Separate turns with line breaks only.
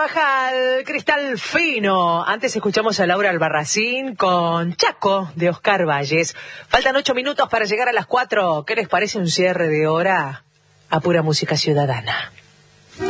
baja al cristal fino. Antes escuchamos a Laura Albarracín con Chaco de Oscar Valles. Faltan 8 minutos para llegar a las 4. ¿Qué les parece un cierre de hora a pura música ciudadana?